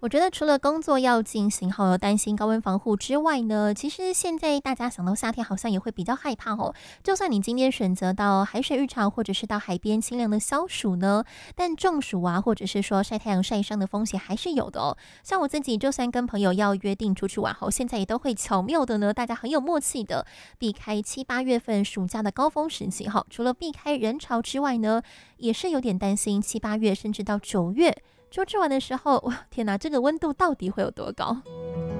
我觉得除了工作要进行，还有担心高温防护之外呢，其实现在大家想到夏天好像也会比较害怕哦。就算你今天选择到海水浴场，或者是到海边清凉的消暑呢，但中暑啊，或者是说晒太阳晒伤的风险还是有的哦。像我自己，就算跟朋友要约定出去玩后，现在也都会巧妙的呢，大家很有默契的避开7、8月份暑假的高峰时期哈。除了避开人潮之外呢，也是有点担心7、8月甚至到9月。出去玩的时候，哇，天哪，这个温度到底会有多高？